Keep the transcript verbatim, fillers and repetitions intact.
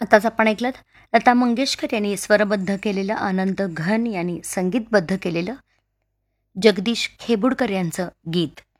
आताच आपण ऐकलत लता मंगेशकर यांनी स्वरबद्ध केलेलं, अनंत घन यांनी संगीतबद्ध केलेलं जगदीश खेबुडकर यांचं गीत.